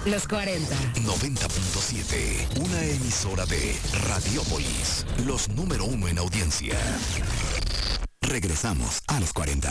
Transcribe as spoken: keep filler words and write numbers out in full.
Los cuarenta. noventa punto siete. Una emisora de Radiópolis. Los número uno en audiencia. Regresamos a los cuarenta.